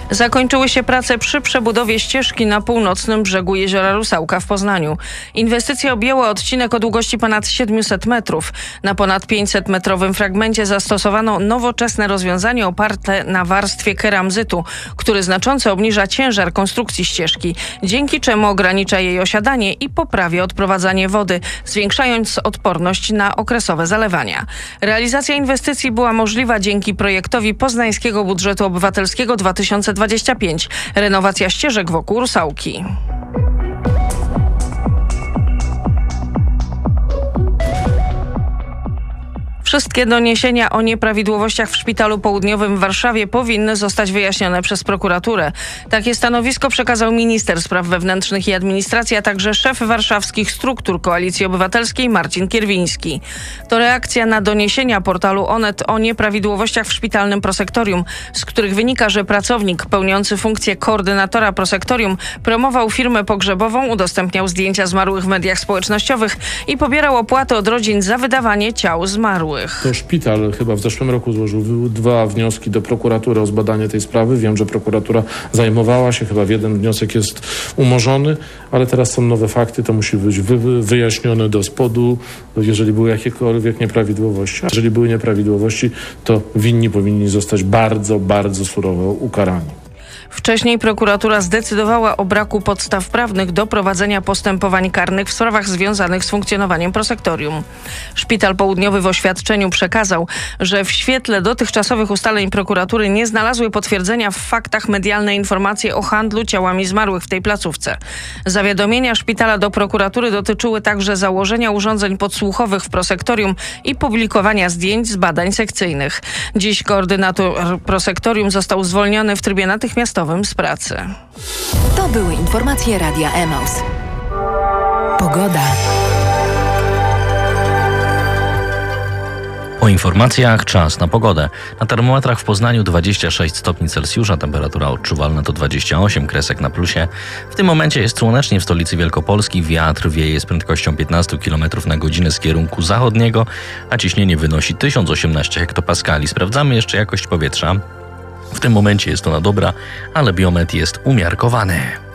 Zakończyły się prace przy przebudowie ścieżki na północnym brzegu jeziora Rusałka w Poznaniu. Inwestycja objęła odcinek o długości ponad 700 metrów. Na ponad 500-metrowym fragmencie zastosowano nowoczesne rozwiązanie oparte na warstwie keramzytu, który znacząco obniża ciężar konstrukcji ścieżki, dzięki czemu ogranicza jej osiadanie i poprawia odprowadzanie wody, zwiększając odporność na okresowe zalewania. Realizacja inwestycji była możliwa dzięki projektowi Poznańskiego Budżetu Obywatelskiego 2025. Renowacja ścieżek wokół Rusałki. Wszystkie doniesienia o nieprawidłowościach w Szpitalu Południowym w Warszawie powinny zostać wyjaśnione przez prokuraturę. Takie stanowisko przekazał minister spraw wewnętrznych i administracji, a także szef warszawskich struktur Koalicji Obywatelskiej Marcin Kierwiński. To reakcja na doniesienia portalu Onet o nieprawidłowościach w szpitalnym prosektorium, z których wynika, że pracownik pełniący funkcję koordynatora prosektorium promował firmę pogrzebową, udostępniał zdjęcia zmarłych w mediach społecznościowych i pobierał opłaty od rodzin za wydawanie ciał zmarłych. To szpital chyba w zeszłym roku złożył 2 wnioski do prokuratury o zbadanie tej sprawy. Wiem, że prokuratura zajmowała się, chyba jeden wniosek jest umorzony, ale teraz są nowe fakty, to musi być wyjaśnione do spodu, jeżeli były jakiekolwiek nieprawidłowości. A jeżeli były nieprawidłowości, to winni powinni zostać bardzo, bardzo surowo ukarani. Wcześniej prokuratura zdecydowała o braku podstaw prawnych do prowadzenia postępowań karnych w sprawach związanych z funkcjonowaniem prosektorium. Szpital Południowy w oświadczeniu przekazał, że w świetle dotychczasowych ustaleń prokuratury nie znalazły potwierdzenia w faktach medialne informacje o handlu ciałami zmarłych w tej placówce. Zawiadomienia szpitala do prokuratury dotyczyły także założenia urządzeń podsłuchowych w prosektorium i publikowania zdjęć z badań sekcyjnych. Dziś koordynator prosektorium został zwolniony w trybie natychmiastowym z pracy. To były informacje Radia Emaus. Pogoda. O informacjach czas na pogodę. Na termometrach w Poznaniu 26 stopni Celsjusza, temperatura odczuwalna to 28, kresek na plusie. W tym momencie jest słonecznie w stolicy Wielkopolski, wiatr wieje z prędkością 15 km na godzinę z kierunku zachodniego, a ciśnienie wynosi 1018 hektopaskali. Sprawdzamy jeszcze jakość powietrza. W tym momencie jest ona dobra, ale biometr jest umiarkowany.